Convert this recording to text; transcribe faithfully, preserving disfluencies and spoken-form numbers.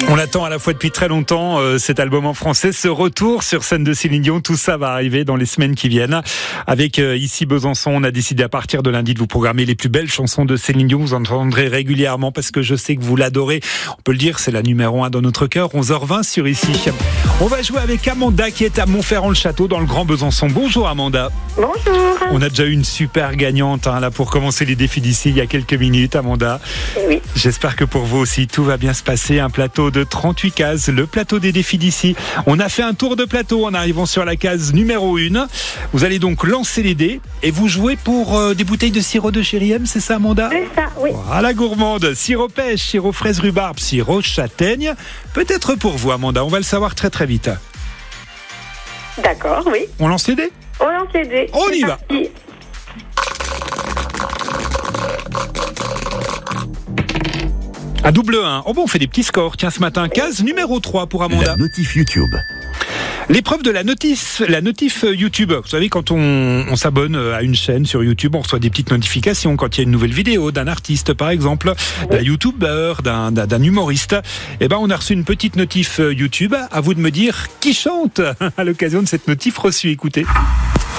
On l'attend à la fois depuis très longtemps, euh, cet album en français, ce retour sur scène de Céline Dion, tout ça va arriver dans les semaines qui viennent. Avec euh, ici Besançon, on a décidé à partir de lundi de vous programmer les plus belles chansons de Céline Dion. Vous en entendrez régulièrement parce que je sais que vous l'adorez. On peut le dire, c'est la numéro un dans notre cœur. onze heures vingt sur ici. On va jouer avec Amanda qui est à Montferrand-le-Château dans le Grand Besançon. Bonjour Amanda. Bonjour. On a déjà eu une super gagnante hein, là pour commencer les défis d'ici il y a quelques minutes, Amanda. Oui. J'espère que pour vous aussi tout va bien se passer. Un plateau de trente-huit cases, le plateau des défis d'ici. On a fait un tour de plateau en arrivant sur la case numéro un. Vous allez donc lancer les dés et vous jouez pour euh, des bouteilles de sirop de Chéri M, c'est ça Amanda ? C'est ça, oui. Voilà gourmande, sirop pêche, sirop fraise rhubarbe, sirop châtaigne. Peut-être pour vous Amanda, on va le savoir très très vite. D'accord, oui. On lance les dés ? On lance les dés. On C'est y va. parti. À double un. Oh bon, on fait des petits scores. Tiens, ce matin, case numéro trois pour Amanda. La notif YouTube. L'épreuve de la notice, la notif YouTube. Vous savez, quand on, on s'abonne à une chaîne sur YouTube, on reçoit des petites notifications quand il y a une nouvelle vidéo d'un artiste, par exemple, d'un youtubeur, d'un, d'un, d'un humoriste. Eh ben, on a reçu une petite notif YouTube. À vous de me dire qui chante à l'occasion de cette notif reçue. Écoutez.